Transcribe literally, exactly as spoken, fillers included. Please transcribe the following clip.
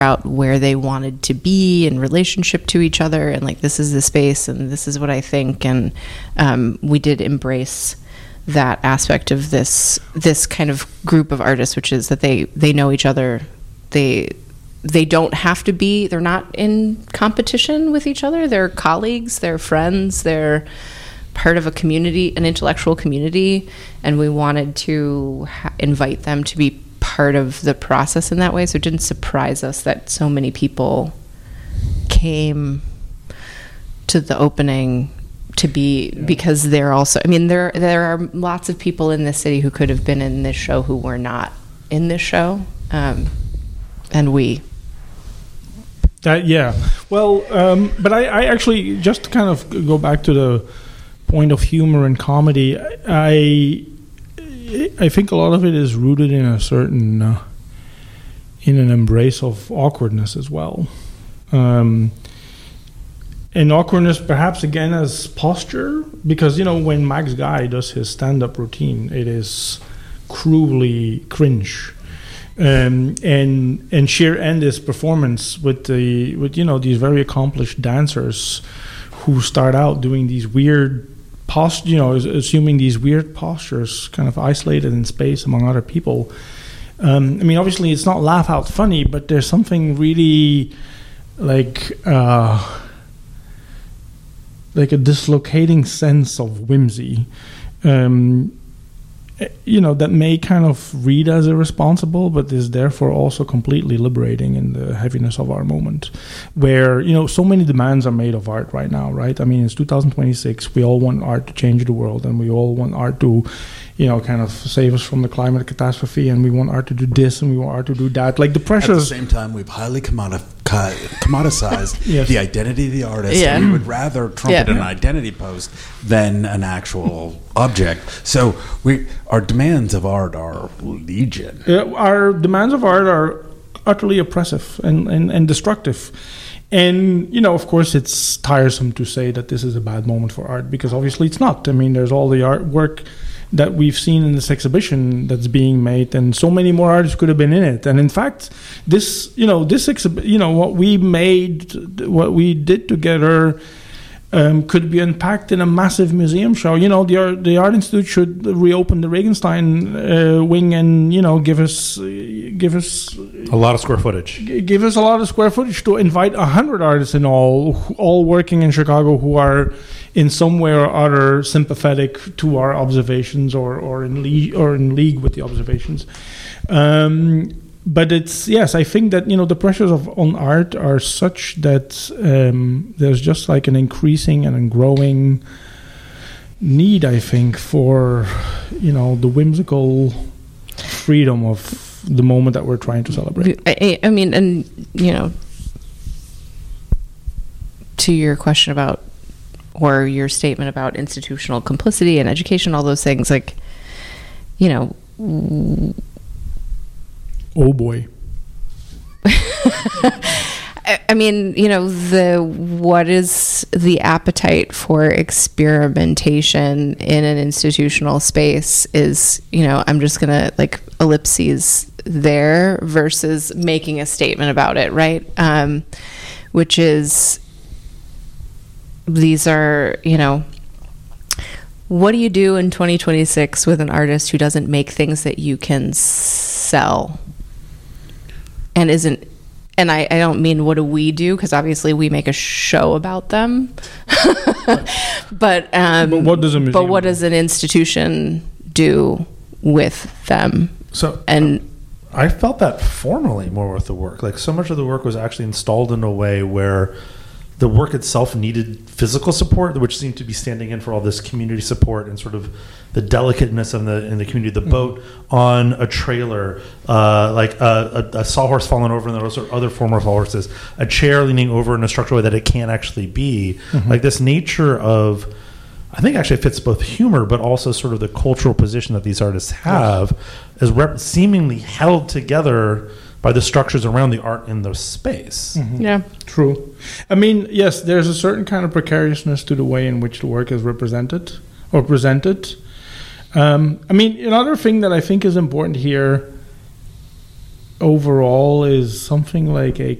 out where they wanted to be in relationship to each other, and like, this is the space and this is what I think. And um, we did embrace that aspect of this this kind of group of artists, which is that they they know each other. They they don't have to be, they're not in competition with each other. They're colleagues, they're friends, they're part of a community, an intellectual community, and we wanted to ha- invite them to be part of the process in that way. So it didn't surprise us that so many people came to the opening to be, yeah. because they're also, I mean, there there are lots of people in this city who could have been in this show who were not in this show, um, and we. Uh, yeah, well, um, but I, I actually, just to kind of go back to the point of humor and comedy, I I think a lot of it is rooted in a certain uh, in an embrace of awkwardness as well, um, and awkwardness perhaps again as posture, because you know when Max Guy does his stand-up routine, it is cruelly cringe. Um, and and sheer end his performance with the with you know these very accomplished dancers who start out doing these weird post you know assuming these weird postures, kind of isolated in space among other people. Um, I mean, obviously it's not laugh out funny, but there's something really like uh, like a dislocating sense of whimsy. Um, you know, that may kind of read as irresponsible, but is therefore also completely liberating in the heaviness of our moment, where, you know, so many demands are made of art right now, right? I mean, it's two thousand twenty-six, we all want art to change the world, and we all want art to, you know, kind of save us from the climate catastrophe, and we want art to do this, and we want art to do that. Like, the pressures... At the same time, we've highly commodi- commoditized yes. the identity of the artist, yeah. and we would rather trumpet yeah. an identity post than an actual object. So we our demands of art are legion. Uh, our demands of art are utterly oppressive and, and, and destructive. And, you know, of course, it's tiresome to say that this is a bad moment for art, because obviously it's not. I mean, there's all the artwork that we've seen in this exhibition that's being made, and so many more artists could have been in it. And in fact, this, you know, this exhibit, you know, what we made, what we did together, um, could be unpacked in a massive museum show. You know, the Art, the Art Institute should reopen the Regenstein uh, wing and, you know, give us, uh, give us a lot of square footage. G- give us a lot of square footage to invite a hundred artists in all, all working in Chicago, who are in some way or other sympathetic to our observations, or or in league or in league with the observations. Um, but it's yes, I think that, you know, the pressures of on art are such that um, there's just like an increasing and a growing need, I think, for, you know, the whimsical freedom of the moment that we're trying to celebrate. I, I mean, and, you know, to your question about, or your statement about institutional complicity and education, all those things, like, you know. W- oh boy. I, I mean, you know, the what is the appetite for experimentation in an institutional space is, you know, I'm just gonna like ellipses there versus making a statement about it, right? Um, which is, these are, you know, what do you do in twenty twenty-six with an artist who doesn't make things that you can sell and isn't, and I, I don't mean what do we do, because obviously we make a show about them, but, um, but what does a museum but what do? does an institution do with them? So and I felt that formally more with the work. Like, so much of the work was actually installed in a way where the work itself needed physical support, which seemed to be standing in for all this community support and sort of the delicateness of the in the community. The boat on a trailer, uh, like a, a, a sawhorse falling over, and there are other former sawhorses, a chair leaning over in a structural way that it can't actually be. Mm-hmm. Like, this nature of, I think actually fits both humor, but also sort of the cultural position that these artists have, yes. is rep- seemingly held together by the structures around the art in the space. Mm-hmm. Yeah. True. I mean, yes, there's a certain kind of precariousness to the way in which the work is represented or presented. Um, I mean, another thing that I think is important here overall is something like a